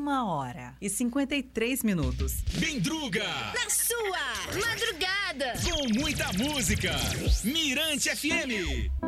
1h53. Bendruga! Na sua madrugada! Com muita música! Mirante FM!